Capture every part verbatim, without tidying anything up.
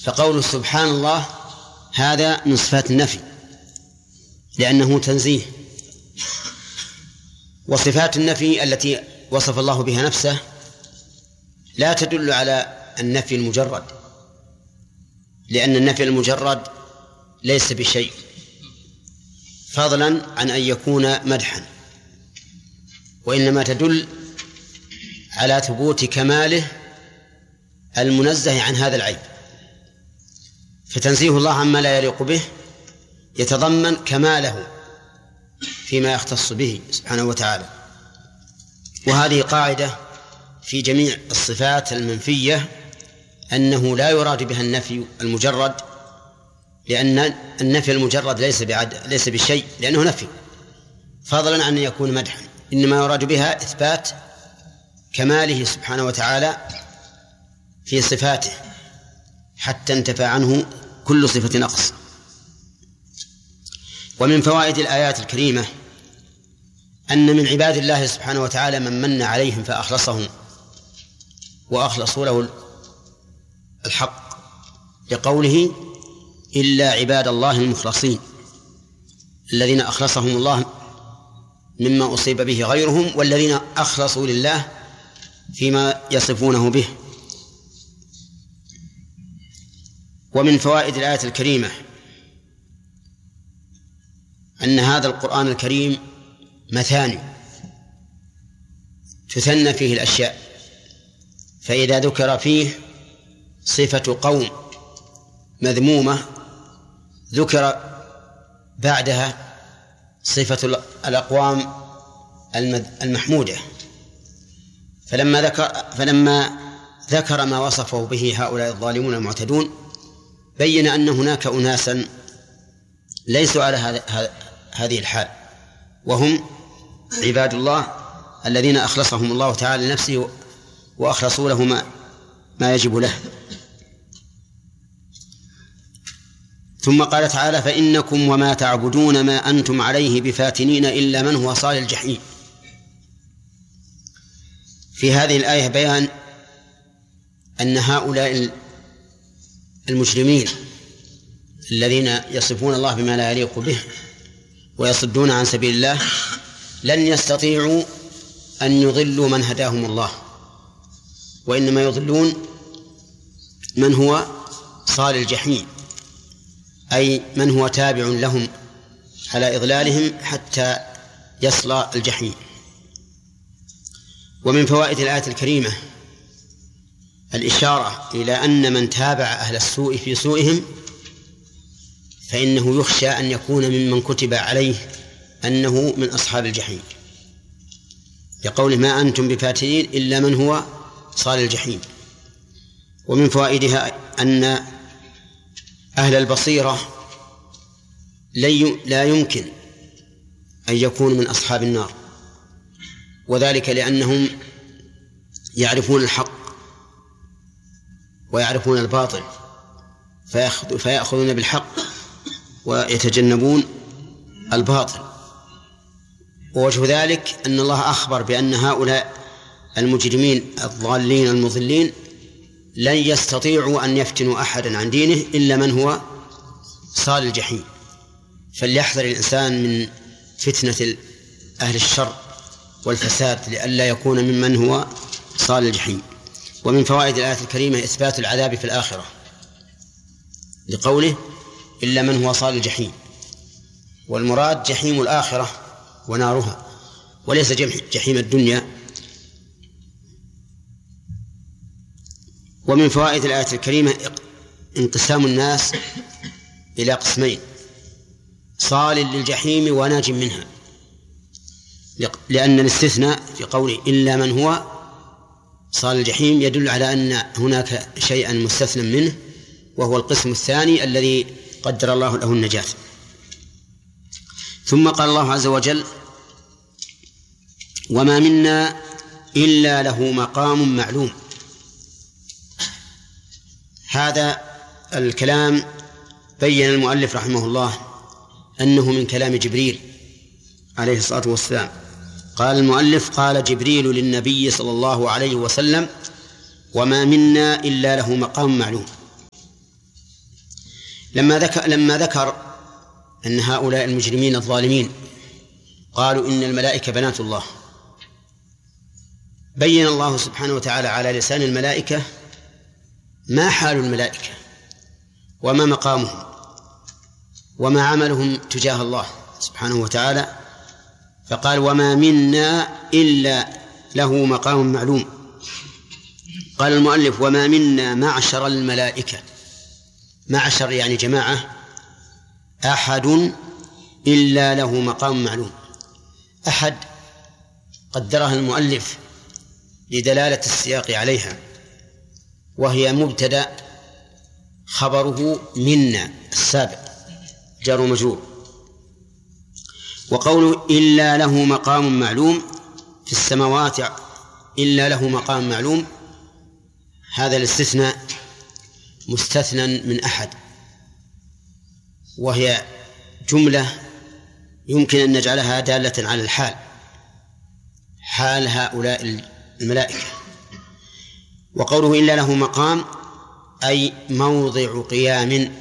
فقول سبحان الله هذا من صفات النفي لأنه تنزيه. وصفات النفي التي وصف الله بها نفسه لا تدل على النفي المجرد، لأن النفي المجرد ليس بشيء فضلا عن أن يكون مدحا، وإنما تدل على ثبوت كماله المنزه عن هذا العيب. فتنزيه الله عما لا يليق به يتضمن كماله فيما يختص به سبحانه وتعالى. وهذه قاعدة في جميع الصفات المنفية، أنه لا يراد بها النفي المجرد، لأن النفي المجرد ليس بعد ليس بشيء لأنه نفي فضلا عن أن يكون مدحا، إنما يراد بها إثبات كماله سبحانه وتعالى في صفاته حتى انتفى عنه كل صفة نقص. ومن فوائد الآيات الكريمة أن من عباد الله سبحانه وتعالى من من عليهم فأخلصهم وأخلصوا له الحق، لقوله إلا عباد الله المخلصين الذين أخلصهم الله مما أصيب به غيرهم، والذين أخلصوا لله فيما يصفونه به. ومن فوائد الآية الكريمة أن هذا القرآن الكريم مثاني تثنى فيه الأشياء، فإذا ذكر فيه صفة قوم مذمومة ذكر بعدها صفة الأقوام المحمودة، فلما ذكر فلما ذكر ما وصفه به هؤلاء الظالمون المعتدون بين أن هناك أناسا ليسوا على هذه الحال، وهم عباد الله الذين أخلصهم الله تعالى لنفسه وأخلصوا له ما, ما يجب له. ثم قال تعالى فإنكم وما تعبدون ما أنتم عليه بفاتنين إلا من هو صال الجحيم. في هذه الآية بيان أن هؤلاء المجرمين الذين يصفون الله بما لا يليق به ويصدون عن سبيل الله لن يستطيعوا أن يضلوا من هداهم الله، وإنما يضلون من هو صال الجحيم، أي من هو تابع لهم على إضلالهم حتى يصل الجحيم. ومن فوائد الآية الكريمة الإشارة إلى أن من تابع أهل السوء في سوءهم فإنه يخشى أن يكون ممن كتب عليه أنه من أصحاب الجحيم، يقول ما أنتم بفاتنين إلا من هو صال الجحيم. ومن فوائدها أن أهل البصيرة لا يمكن أن يكونوا من أصحاب النار، وذلك لأنهم يعرفون الحق ويعرفون الباطل فيأخذون بالحق ويتجنبون الباطل. ووجه ذلك أن الله أخبر بأن هؤلاء المجرمين الضالين المضلين لن يستطيعوا أن يفتنوا أحدا عن دينه إلا من هو صال الجحيم. فليحذر الإنسان من فتنة أهل الشر والفساد لئلا يكون ممن هو صال الجحيم. ومن فوائد الآية الكريمة إثبات العذاب في الآخرة لقوله إلا من هو صال الجحيم، والمراد جحيم الآخرة ونارها وليس جحيم الدنيا. ومن فوائد الآية الكريمة انقسام الناس إلى قسمين، صال للجحيم وناج منها، لأن الاستثناء في قوله إلا من هو صال الجحيم يدل على أن هناك شيئا مستثنى منه، وهو القسم الثاني الذي قدر الله له النجاة. ثم قال الله عز وجل وما منا إلا له مقام معلوم. هذا الكلام بين المؤلف رحمه الله أنه من كلام جبريل عليه الصلاة والسلام. قال المؤلف قال جبريل للنبي صلى الله عليه وسلم وما منا إلا له مقام معلوم. لما ذكر لما ذكر أن هؤلاء المجرمين الظالمين قالوا إن الملائكة بنات الله، بين الله سبحانه وتعالى على لسان الملائكة ما حال الملائكة وما مقامهم وما عملهم تجاه الله سبحانه وتعالى، فقال وما منا إلا له مقام معلوم. قال المؤلف وما منا معشر الملائكة، معشر يعني جماعة، أحد إلا له مقام معلوم. أحد قدرها المؤلف لدلالة السياق عليها، وهي مبتدأ خبره منا السابق جار ومجرور. وقوله إلا له مقام معلوم في السماوات إلا له مقام معلوم، هذا الاستثناء مستثنى من أحد، وهي جملة يمكن أن نجعلها دالة على الحال، حال هؤلاء الملائكة. وقوله إلا له مقام أي موضع قيام،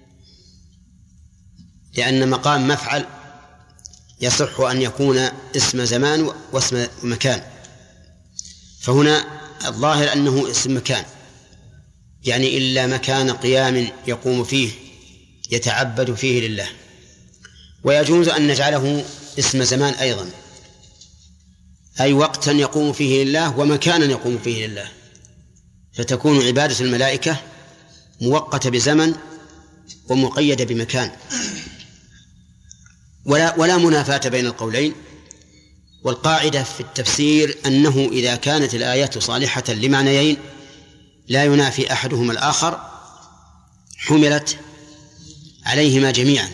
لأن مقام مفعل يصح أن يكون اسم زمان واسم مكان، فهنا الظاهر أنه اسم مكان، يعني إلا مكان قيام يقوم فيه يتعبد فيه لله. ويجوز أن نجعله اسم زمان أيضا، أي وقتا يقوم فيه لله ومكانا يقوم فيه لله، فتكون عبادة الملائكة مؤقتة بزمن ومقيدة بمكان، ولا, ولا منافاة بين القولين. والقاعدة في التفسير أنه إذا كانت الآيات صالحة لمعنيين لا ينافي أحدهما الآخر حملت عليهما جميعا،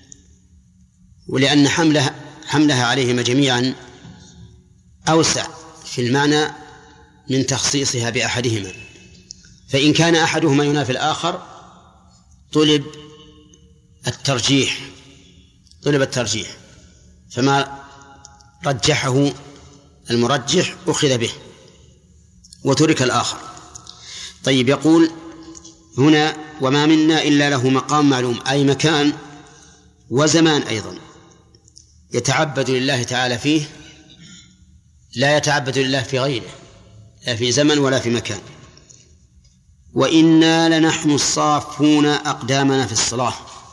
ولأن حملها, حملها عليهما جميعا أوسع في المعنى من تخصيصها بأحدهما. فإن كان أحدهما ينافي الآخر طلب الترجيح طلب الترجيح فما رجحه المرجح أخذ به وترك الآخر. طيب، يقول هنا وما منا إلا له مقام معلوم، أي مكان وزمان أيضا يتعبد لله تعالى فيه، لا يتعبد لله في غيره، لا في زمن ولا في مكان. وإنا لنحن الصافون أقدامنا في الصلاة.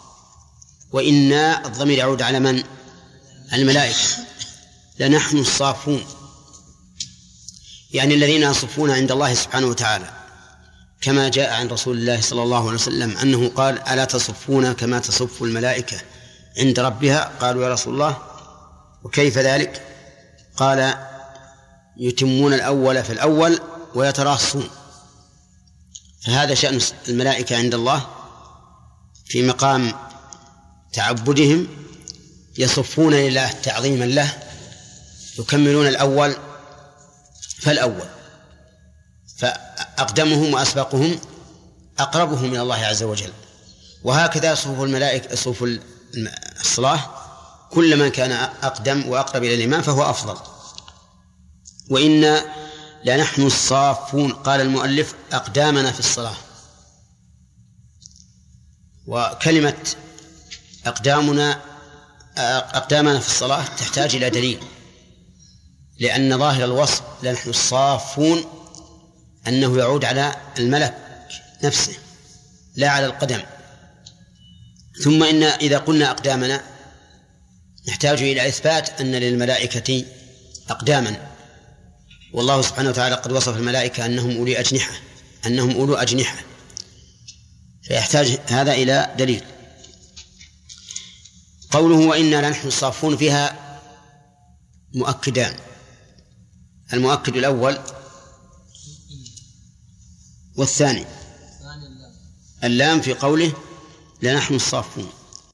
وإنا الضمير يعود على من؟ الملائكة. لنحن الصافون يعني الذين يصفون عند الله سبحانه وتعالى، كما جاء عن رسول الله صلى الله عليه وسلم أنه قال ألا تصفون كما تصف الملائكة عند ربها؟ قالوا يا رسول الله وكيف ذلك؟ قال يتمون الأول في الأول ويتراصون. فهذا شأن الملائكة عند الله في مقام تعبدهم، يصفون لله تعظيما له، يكملون الأول فالأول، فأقدمهم وأسبقهم أقربهم من الله عز وجل. وهكذا صفوف الملائكة صفوف الصلاة، كل من كان أقدم وأقرب إلى الإمام فهو أفضل. وإنا لنحن الصافون، قال المؤلف أقدامنا في الصلاة. وكلمة أقدامنا أقدامنا في الصلاة تحتاج إلى دليل، لأن ظاهر الوصف لنحن الصافون أنه يعود على الملك نفسه لا على القدم. ثم إن إذا قلنا أقدامنا نحتاج إلى إثبات أن للملائكة أقداما، والله سبحانه وتعالى قد وصف الملائكة أنهم أولي أجنحة أنهم أولو أجنحة فيحتاج هذا إلى دليل. قوله وإنا لنحن الصافون فيها مؤكدان، المؤكد الأول والثاني. اللام في قوله لنحن الصافون.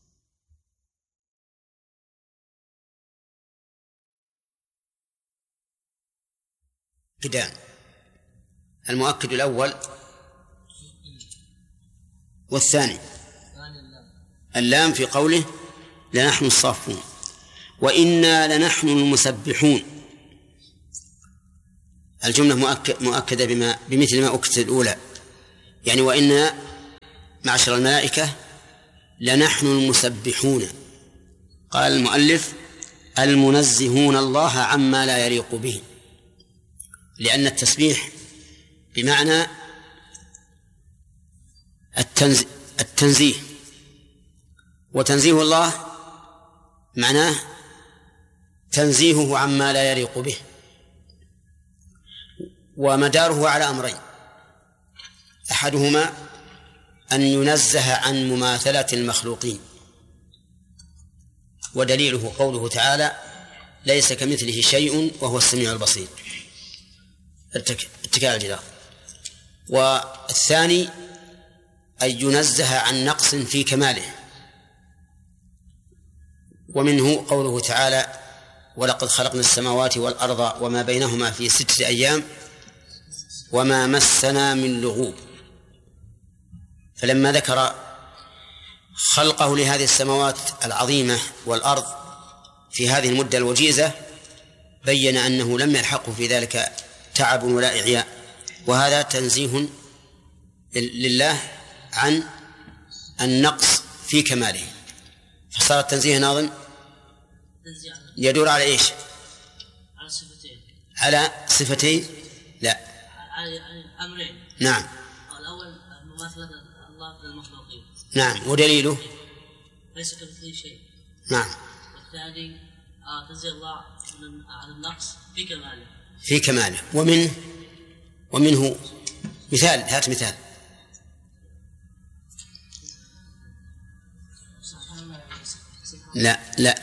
كدان المؤكد الأول والثاني. اللام في قوله لنحن الصافون. وإنا لنحن المسبحون، الجملة مؤكد مؤكدة بما بمثل ما أكدت الأولى، يعني وإنا معشر الملائكة لنحن المسبحون. قال المؤلف المنزهون الله عما لا يليق به، لأن التسبيح بمعنى التنزيه, التنزيه وتنزيه الله معناه تنزيهه عما لا يليق به، ومداره على أمرين: أحدهما أن ينزه عن مماثلة المخلوقين، ودليله قوله تعالى: ليس كمثله شيء وهو السميع البصير، اتكاء الجدار. والثاني أن ينزه عن نقص في كماله، ومنه قوله تعالى: ولقد خلقنا السماوات والأرض وما بينهما في ستة أيام وما مسنا من لغوب. فلما ذكر خلقه لهذه السماوات العظيمة والأرض في هذه المدة الوجيزة بين أنه لم يلحقه في ذلك تعب ولا إعياء، وهذا تنزيه لله عن النقص في كماله. فصار التنزيه ناظم يدور على إيش؟ على صفتين. على صفتين لا على أمرين. نعم. الأول مماثلة الله للمخلوقين. نعم. ودليله ليس كمثله شيء. نعم. والثاني تنزيه الله عن النقص في كماله. في كماله. ومنه ومنه مثال، هات مثال. لا لا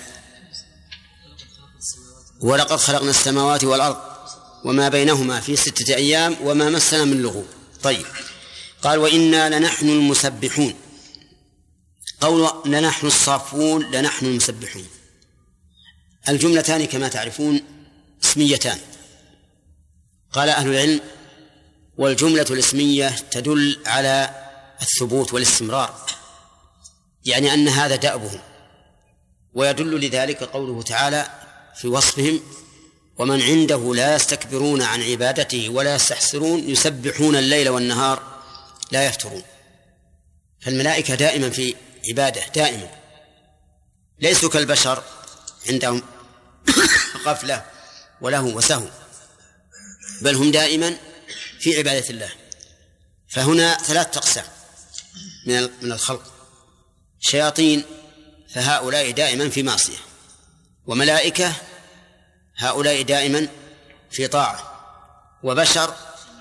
ولقد خلقنا السماوات والأرض وما بينهما في ستة أيام وما مسنا من لغوب. طيب، قال وإنا لنحن المسبحون. قول لنحن الصافون لنحن المسبحون، الجملتان كما تعرفون اسميتان. قال أهل العلم: والجملة الاسمية تدل على الثبوت والاستمرار، يعني أن هذا دأبهم. ويدل لذلك قوله تعالى في وصفهم: ومن عنده لا يستكبرون عن عبادته ولا يستحسرون يسبحون الليل والنهار لا يفترون. فالملائكة دائما في عبادة دائما، ليسوا كالبشر عندهم غفلة وله وسهو، بل هم دائما في عبادة الله. فهنا ثلاث أقسام من الخلق: شياطين فهؤلاء دائما في معصية، وملائكة هؤلاء دائما في طاعة، وبشر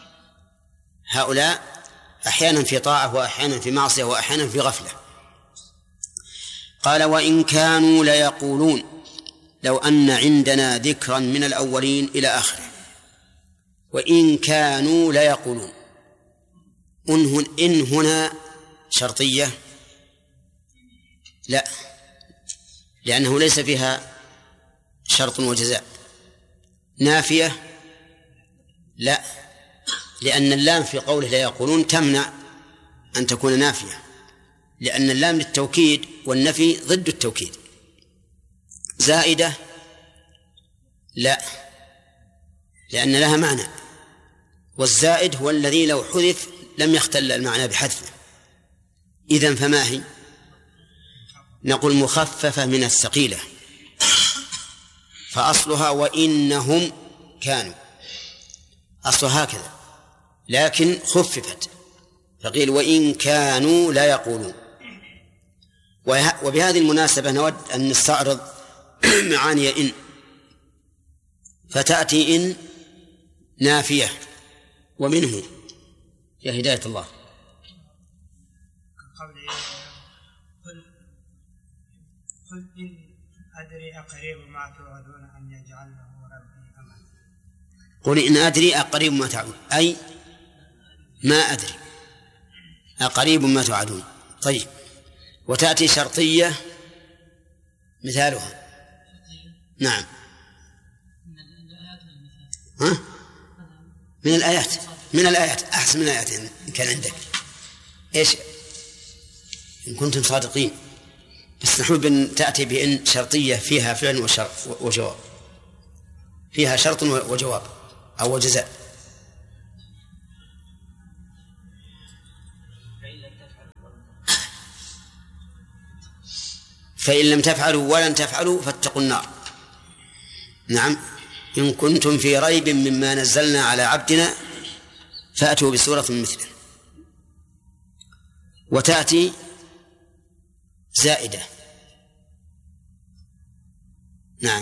هؤلاء أحيانا في طاعة وأحيانا في معصية وأحيانا في غفلة. قال وإن كانوا ليقولون لو أن عندنا ذكرا من الأولين إلى آخره. وإن كانوا ليقولون، إن هنا شرطية؟ لا، لأنه ليس فيها شرط وجزاء. نافية؟ لا، لأن اللام في قوله لا يقولون تمنع أن تكون نافية، لأن اللام للتوكيد والنفي ضد التوكيد. زائدة؟ لا، لأن لها معنى، والزائد هو الذي لو حذف لم يختل المعنى بحذفه. إذن فما هي؟ نقول مخففة من الثقيلة، فأصلها وإنهم كانوا، أصلها هكذا، لكن خففت فقيل وإن كانوا لا يقولون. وبهذه المناسبة نود أن نستعرض معاني إن، فتأتي إن نافية ومنه يا هداية الله قل إن أدري أقريب ما توعدون أن يجعل له ربي أملا. قل إن أدري أقريب ما تعدون، أي ما أدري أقريب ما توعدون. طيب، وتأتي شرطية مثالها. نعم. ها؟ من الآيات من الآيات أحسن من الآيات إن كان عندك. إيش إن كنتم صادقين؟ بس نحن بن تأتي بإن شرطية فيها فعل وشرط وجواب، فيها شرط وجواب أو وجزاء. فإن لم تفعلوا ولن تفعلوا فاتقوا النار. نعم، إن كنتم في ريب مما نزلنا على عبدنا فأتوا بسورة مثله. وتأتي زائدة. نعم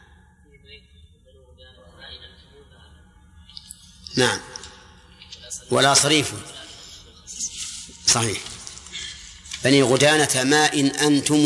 نعم ولا صريف صحيح. بني غدانة ما إن أنتم